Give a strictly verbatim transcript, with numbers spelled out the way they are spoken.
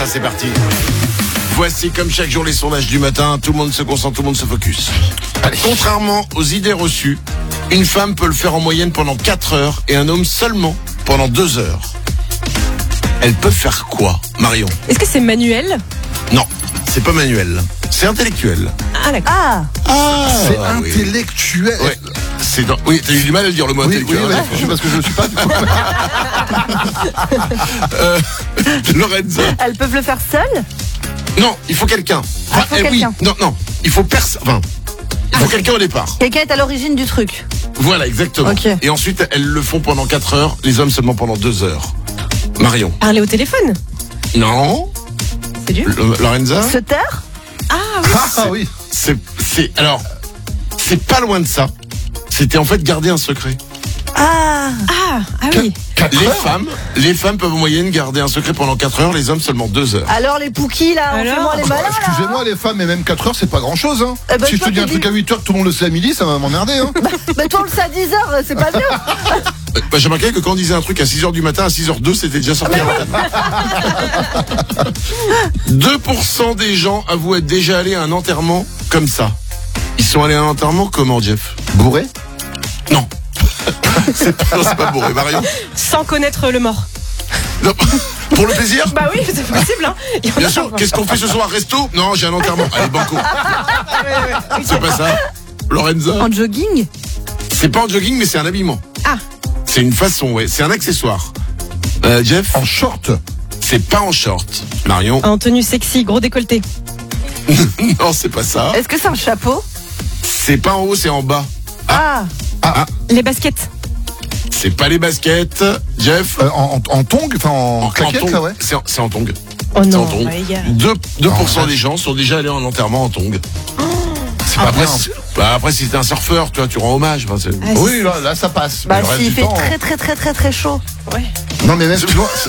Ah, c'est parti. Voici comme chaque jour les sondages du matin, tout le monde se concentre, tout le monde se focus. Allez. Contrairement aux idées reçues, une femme peut le faire en moyenne pendant quatre heures et un homme seulement pendant deux heures. Elles peuvent faire quoi, Marion? Est-ce que c'est manuel? Non, c'est pas manuel, c'est intellectuel. Ah d'accord. Ah, Ah, C'est oui. intellectuel. Ouais. C'est dans... Oui, t'as eu du mal à le dire le mot Oui, oui, intellectuel. oui, parce que je ne suis pas du coup. Euh, Lorenza. elles peuvent le faire seules? Non, il faut quelqu'un. Ah, il faut eh oui, quelqu'un. non, non, il faut personne. Enfin, il faut quelqu'un au départ. Quelqu'un est à l'origine du truc. Voilà, exactement. Ok. Et ensuite, elles le font pendant quatre heures, les hommes seulement pendant deux heures. Marion. Parler au téléphone? Non. C'est dur. L- Lorenza. Se taire? Ah oui. Ah oui. C'est, c'est, alors, c'est pas loin de ça. C'était en fait garder un secret. Ah, Ah, ah oui. Les femmes, les femmes peuvent en moyenne garder un secret pendant quatre heures, les hommes seulement deux heures. alors les pouquis là, Alors fais-moi les malins là. Excusez-moi les femmes, mais même quatre heures c'est pas grand chose hein. Eh ben, Si je te toi, dis un t'as truc dit- à huit heures que tout le monde le sait à midi, ça va m'emmerder hein. Mais toi on le sait à dix heures, c'est pas mieux. Euh, Bah, j'ai remarqué que quand on disait un truc à six heures du matin, à six heures deux, c'était déjà sorti à l'antenne. deux pour cent des gens avouent être déjà allés à un enterrement comme ça. Ils sont allés à un enterrement comment, Jeff? Bourré. Non. c'est pas, non, c'est pas bourré, Marion. Sans connaître le mort. Non. Pour le plaisir? Bah oui, c'est possible, hein. Il y en a Bien sûr. parfois. Qu'est-ce qu'on fait ce soir? Resto? Non, j'ai un enterrement. Allez, banco. C'est pas ça. Lorenza? En jogging? C'est pas en jogging, mais c'est un habillement. Ah, C'est une façon, ouais. C'est un accessoire. Euh, Jeff? En short. C'est pas en short. Marion? en tenue sexy, gros décolleté. Non, c'est pas ça. Est-ce que c'est un chapeau? C'est pas en haut, c'est en bas. Ah, Les baskets. C'est pas les baskets. Jeff? Euh, en, en, en tongue, enfin en, claquette tongue. là ouais. C'est en, c'est en tongue. Oh C'est non, en tongue. les gars. deux, deux pour cent Non, des gens sont déjà allés en enterrement en tongue. C'est pas Après, bien. si- bah, après, si t'es un surfeur, tu vois, tu rends hommage. Enfin, c'est- Ah, Oui là, là ça passe. bah Mais le reste s'il du fait temps, très très très très très chaud. Ouais. Non mais même tu vois,